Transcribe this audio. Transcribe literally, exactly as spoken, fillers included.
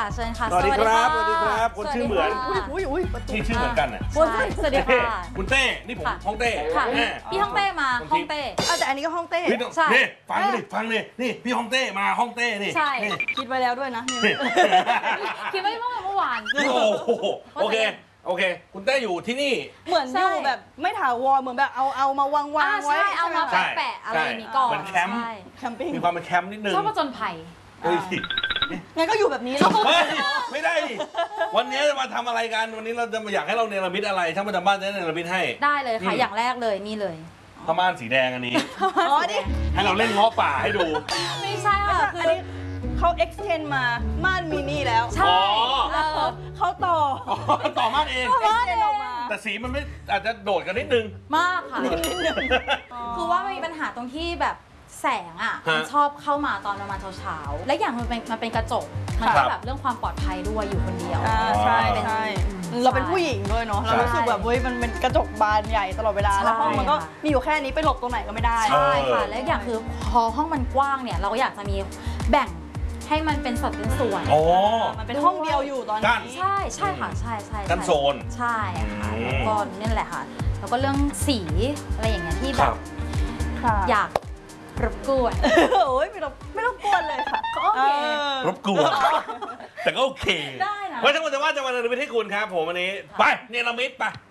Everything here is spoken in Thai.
เชิญค่ะสวัสดีครับสวัสดีครับคนชื่อเหมือนอุ้ยอุ้ยประตูที่ชื่อเหมือนกันน่ะสวัสดีค่ะคุณเต้นี่ผมฮ่องเต้ค่ะพี่ฮ่องเต้มาฮ่องเต้เอาแต่อันนี้ก็ห้องเต้พี่ต้องนี่ฟังดิฟังดินี่พี่ฮ่องเต้มาฮ่องเต้นี่ใช่คิดไว้แล้วด้วยนะคิดว่าเมื่อเมื่อวานโอ้โหโอเคโอเค คุณเต้อยู่ที่นี่เหมือนอยู่แบบไม่ถาวรเหมือนแบบเอาเอามาวางวางไว้ใช่เอามาใช่แปะๆอะไรอย่างนี้ก่อนเหมือนแคมป์ใช่แคมปิ้งมีความเป็นแคมป์นิดนึงชอบผจญภัยเฮ้ยงั้นก็อยู่แบบนี้แล้วเฮ้ยไม่ได้ดิวันนี้จะมาทำอะไรกันวันนี้เราจะมาอยากให้เราเนรมิตอะไรช่างประจำบ้านจะได้เนรมิตให้ได้เลยค่ะอย่างแรกเลยนี่เลยผ้าม่านสีแดงอันนี้อ๋อนี่ให้เราเล่นง้อป่าให้ดูไม่ใช่ค่ะคือันอนี้เขา extend มาม่านมินิแล้วใช่อ๋อเออเขาต่ออ๋อต่อม่านเอง extend ออกมาแต่สีมันไม่อาจจะโดดกันนิดนึงมากค่ะคือว่ามันมีปัญหาตรงที่แบบแสงอ่ะฮะมันชอบเข้ามาตอนประมาณเช้าๆและอย่างมันเป็นมันเป็นกระจกมันครัก็บแบบเรื่องความปลอดภัยด้วยอยู่คนเดียวอ่าใช่ใช่เราเป็นผู้หญิงด้วยเนาะเรารู้สึกแบบเฮ้ยมันเป็นกระจกบานใหญ่ตลอดเวลาแล้วห้องมันก็มีอยู่แค่นี้ไปหลบตรงไหนก็ไม่ได้ใช่ค่ะและอย่างคือพอห้องมันกว้างเนี่ยเราก็อยากจะมีแบ่งให้มันเป็นสัดเป็นส่วนอ๋อมันเป็นห้องเดียวอยู่ตอนกั้นนี้ใช่ใช่ค่ะใช่ใช่กั้นโซนใช่ค่ะอืมแล้วก็นี่แหละค่ะแล้วก็เรื่องสีอะไรอย่างเงี้ยที่คแบรับบค่ะอยากรบกวนโอ้ยไม่ต้องไม่ต้องกวนเลยค่ะก็โอเครบกวนแต่ก็โอเคได้นะเพราะฉะนั้นจะว่าจะมาเนรมิตให้คุณครับผมวันนี้ไปเนรมิตไป